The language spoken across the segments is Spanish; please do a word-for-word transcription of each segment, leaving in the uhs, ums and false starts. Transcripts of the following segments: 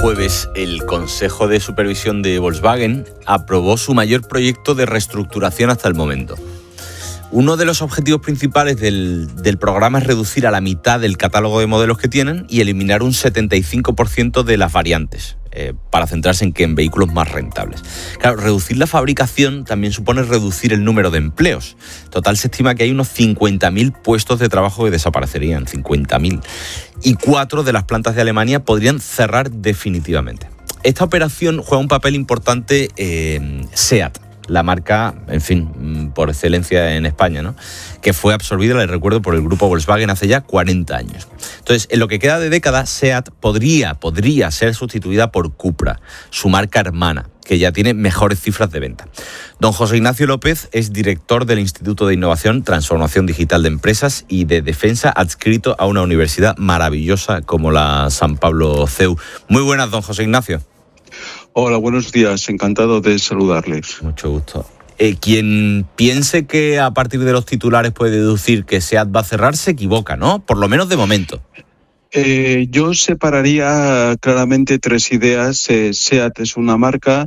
jueves, el Consejo de Supervisión de Volkswagen aprobó su mayor proyecto de reestructuración hasta el momento. Uno de los objetivos principales del, del programa es reducir a la mitad el catálogo de modelos que tienen y eliminar un setenta y cinco por ciento de las variantes, eh, para centrarse en que en vehículos más rentables. Claro, reducir la fabricación también supone reducir el número de empleos. Total, se estima que hay unos cincuenta mil puestos de trabajo que desaparecerían, cincuenta mil. Y cuatro de las plantas de Alemania podrían cerrar definitivamente. Esta operación juega un papel importante en SEAT, la marca, en fin, por excelencia en España, ¿no? Que fue absorbida, les recuerdo, por el grupo Volkswagen hace ya cuarenta años. Entonces, en lo que queda de década, SEAT podría, podría ser sustituida por Cupra, su marca hermana, que ya tiene mejores cifras de venta. Don José Ignacio López es director del Instituto de Innovación, Transformación Digital de Empresas y de Defensa, adscrito a una universidad maravillosa como la San Pablo C E U. Muy buenas, don José Ignacio. Hola, buenos días. Encantado de saludarles. Mucho gusto. Eh, quien piense que a partir de los titulares puede deducir que SEAT va a cerrar, se equivoca, ¿no? Por lo menos de momento. Eh, yo separaría claramente tres ideas. Eh, SEAT es una marca,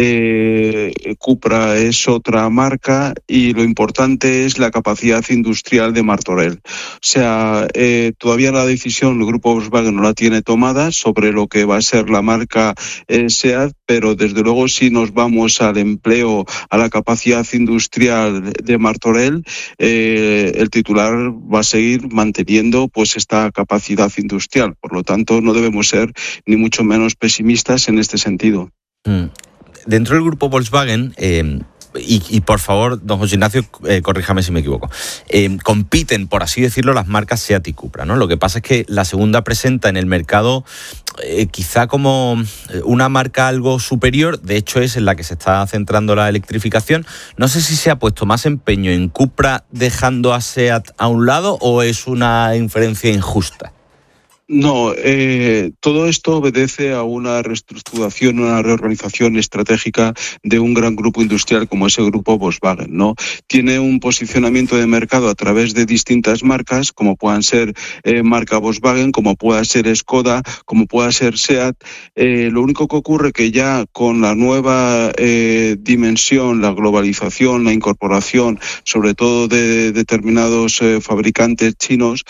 eh, Cupra es otra marca y lo importante es la capacidad industrial de Martorell. O sea, eh, todavía la decisión el grupo Volkswagen no la tiene tomada sobre lo que va a ser la marca eh, SEAT, pero desde luego si nos vamos al empleo, a la capacidad industrial de Martorell, eh, el titular va a seguir manteniendo pues esta capacidad industrial. industrial. Por lo tanto, no debemos ser ni mucho menos pesimistas en este sentido. Mm. Dentro del grupo Volkswagen, eh, y, y por favor, don José Ignacio, eh, corríjame si me equivoco, eh, compiten, por así decirlo, las marcas SEAT y Cupra, ¿no? Lo que pasa es que la segunda presenta en el mercado eh, quizá como una marca algo superior, de hecho es en la que se está centrando la electrificación. No sé si se ha puesto más empeño en Cupra dejando a SEAT a un lado o es una inferencia injusta. No, eh, todo esto obedece a una reestructuración, una reorganización estratégica de un gran grupo industrial como es el grupo Volkswagen, ¿no? Tiene un posicionamiento de mercado a través de distintas marcas, como puedan ser eh, marca Volkswagen, como pueda ser Skoda, como pueda ser SEAT. Eh, lo único que ocurre que ya con la nueva eh, dimensión, la globalización, la incorporación, sobre todo de determinados eh, fabricantes chinos,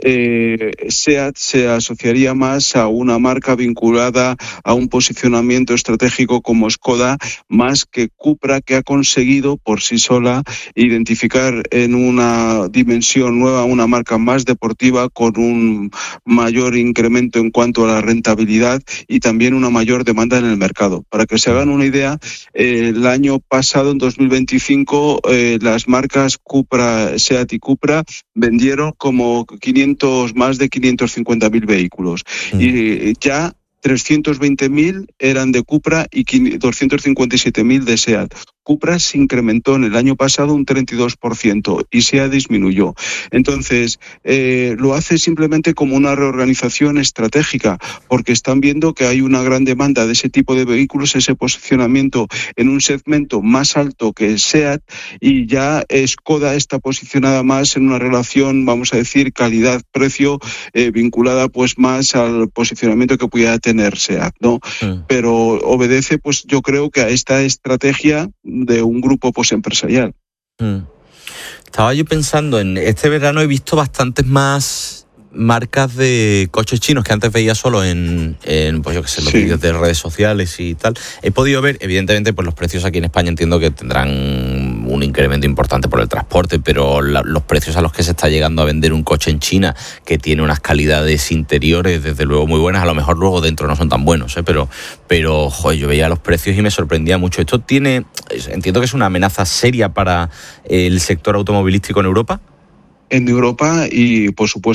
eh, SEAT se asociaría más a una marca vinculada a un posicionamiento estratégico como Skoda, más que Cupra, que ha conseguido por sí sola identificar en una dimensión nueva una marca más deportiva con un mayor incremento en cuanto a la rentabilidad y también una mayor demanda en el mercado. Para que se hagan una idea, eh, el año pasado, en dos mil veinticinco, eh, las marcas Cupra, SEAT y Cupra vendieron como quinientos, más de quinientos cincuenta mil vehículos. Mm. Y ya trescientos veinte mil eran de Cupra y doscientos cincuenta y siete mil de SEAT. Cupra se incrementó en el año pasado un treinta y dos por ciento y SEAT disminuyó. Entonces, eh, lo hace simplemente como una reorganización estratégica, porque están viendo que hay una gran demanda de ese tipo de vehículos, ese posicionamiento en un segmento más alto que SEAT, y ya Skoda está posicionada más en una relación, vamos a decir, calidad-precio, eh, vinculada pues más al posicionamiento que pudiera tener SEAT, ¿no? Sí. Pero obedece, pues yo creo que a esta estrategia de un grupo pues empresarial. Mm. Estaba yo pensando en este verano, he visto bastantes más marcas de coches chinos que antes veía solo en, en pues yo qué sé, los sí. vídeos de redes sociales y tal. He podido ver, evidentemente, pues los precios aquí en España entiendo que tendrán un incremento importante por el transporte, pero la, los precios a los que se está llegando a vender un coche en China, que tiene unas calidades interiores desde luego muy buenas, a lo mejor luego dentro no son tan buenos, ¿eh? pero, pero joder, yo veía los precios y me sorprendía mucho. Esto tiene, entiendo que es una amenaza seria para el sector automovilístico en Europa. En Europa y, por supuesto,